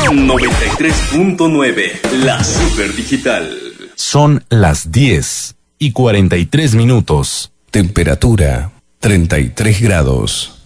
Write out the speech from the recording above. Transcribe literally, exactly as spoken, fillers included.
noventa y tres punto nueve, la Super Digital. Son las diez y cuarenta y tres minutos. Temperatura treinta y tres grados.